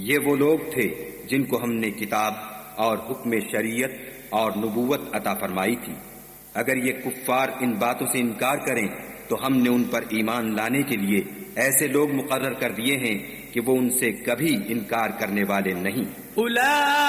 ये वो लोग थे जिनको हमने किताब और हुक्म शरीयत और नबूवत अता फरमाई थी। अगर ये कुफ्फार इन बातों से इनकार करें तो हमने उन पर ईमान लाने के लिए ऐसे लोग मुकर्रर कर दिए हैं कि वो उनसे कभी इनकार करने वाले नहीं।